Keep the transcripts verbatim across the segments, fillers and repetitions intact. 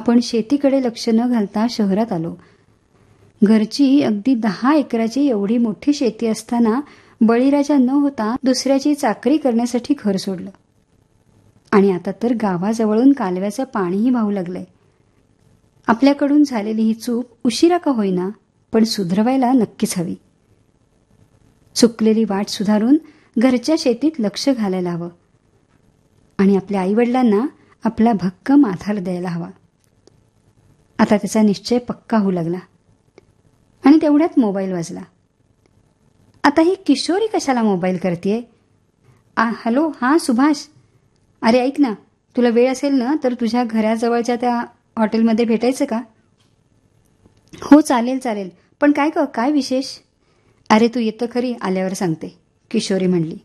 आपण शेतीकडे लक्ष न घालता शहरात आलो. घरची अगदी दहा एकराची एवढी मोठी शेती असताना बळीराजा न होता दुसऱ्याची चाकरी करण्यासाठी घर सोडलं. आणि आता तर गावाजवळून कालव्याचं पाणीही वाहू लागलंय. आपल्याकडून झालेली ही चूक उशिरा का होईना पण सुधरवायला नक्कीच हवी. चुकलेली वाट सुधारून घरच्या शेतीत लक्ष घालायला हवं आणि आपल्या आईवडिलांना आपला भक्कम आधार द्यायला हवा. आता त्याचा निश्चय पक्का होऊ लागला आणि तेवढ्यात मोबाईल वाजला. आता ही किशोरी कशाला मोबाईल करतेय? हॅलो, हां सुभाष. अरे ऐक ना, तुला वेळ असेल ना तर तुझ्या घराजवळच्या त्या हॉटेलमध्ये भेटायचं का? हो चालेल चालेल, पण काय ग, काय विशेष? अरे तू येतं खरी, आल्यावर सांगते, किशोरी म्हणली.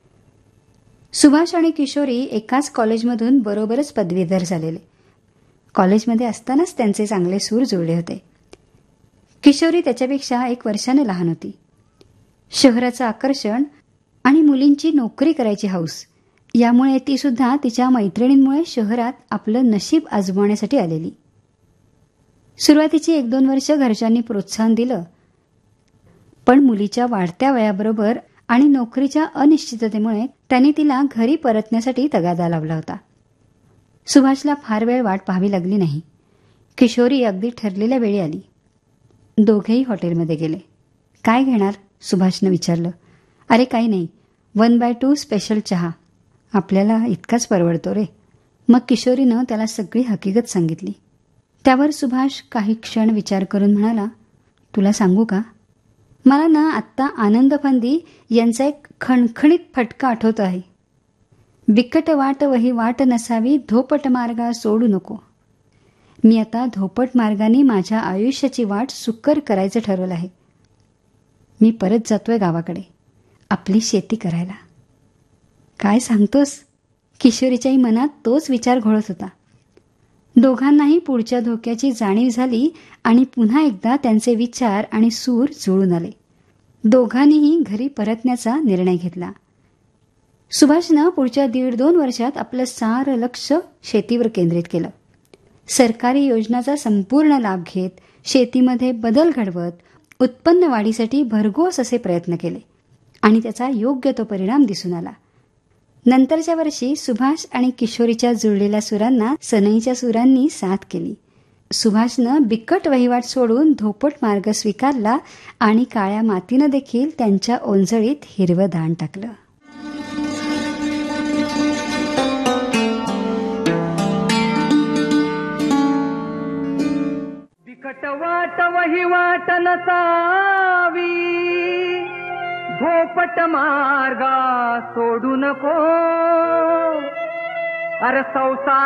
सुभाष आणि किशोरी एकाच कॉलेजमधून बरोबरच पदवीधर झालेले. कॉलेजमध्ये असतानाच त्यांचे चांगले सूर जुळले होते. किशोरी त्याच्यापेक्षा एक वर्षाने लहान होती. शहराचं आकर्षण आणि मुलींची नोकरी करायची हौस यामुळे ती सुद्धा तिच्या मैत्रिणींमुळे शहरात आपलं नशीब आजमावण्यासाठी आलेली. सुरुवातीची एक दोन वर्ष घरच्यांनी प्रोत्साहन दिलं, पण मुलीच्या वाढत्या वयाबरोबर आणि नोकरीच्या अनिश्चिततेमुळे त्यांनी तिला घरी परतण्यासाठी तगादा लावला होता. सुभाषला फार वेळ वाट पाहावी लागली नाही. किशोरी अगदी ठरलेल्या वेळी आली. दोघेही हॉटेलमध्ये गेले. काय घेणार? सुभाषनं विचारलं. अरे काही नाही, वन बाय टू स्पेशल चहा. आपल्याला इतकाच परवडतो रे. मग किशोरीनं त्याला सगळी हकीकत सांगितली. त्यावर सुभाष काही क्षण विचार करून म्हणाला, तुला सांगू का, मला ना आत्ता आनंद फंदी यांचा एक खणखणीत फटका आठवत आहे. बिकट वाट वही वाट नसावी, धोपट मार्गा सोडू नको. मी आता धोपट मार्गाने माझ्या आयुष्याची वाट सुकर करायचं ठरवलं आहे. मी परत जातोय गावाकडे आपली शेती करायला. काय सांगतोस? किशोरीच्याही मनात तोच विचार घोळत होता. दोघांनाही पुढच्या धोक्याची जाणीव झाली आणि पुन्हा एकदा त्यांचे विचार आणि सूर जुळून आले. दोघांनीही घरी परतण्याचा निर्णय घेतला. सुभाषनं पुढच्या दीड दोन वर्षात आपलं सारं लक्ष शेतीवर केंद्रित केलं. सरकारी योजनाचा संपूर्ण लाभ घेत शेतीमध्ये बदल घडवत उत्पन्न वाढीसाठी भरघोस असे प्रयत्न केले आणि त्याचा योग्य तो परिणाम दिसून आला. नंतरच्या वर्षी सुभाष आणि किशोरीच्या जुळलेल्या सुरांना सनईच्या सुरांनी साथ केली. सुभाषनं बिकट वहिवाट सोडून धोपट मार्ग स्वीकारला आणि काळ्या मातीनं देखील त्यांच्या ओंजळीत हिरवं दान टाकलं. बिकट वाट वहिवाट नसावी, धोपट मार्गा सोडू नको. अरे संसार